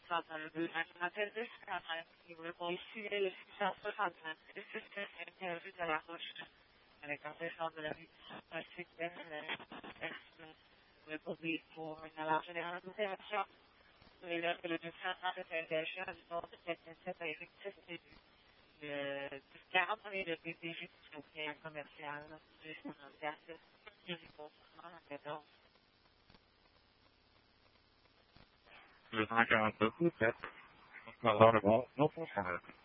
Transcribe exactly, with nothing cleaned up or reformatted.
zaten ödüllendirmede Europa ici le succès soixante-neuf. C'est intéressant de la recherche avec un effort de la vie africaine le public pour une large généralisation. Et là, que le décès est intéressant, donc c'est un effectif de quarante années de P P G qui est commercial, de financiation, qui Le cent quarante-neuf ou sept, dans le bon, non fonctionnel.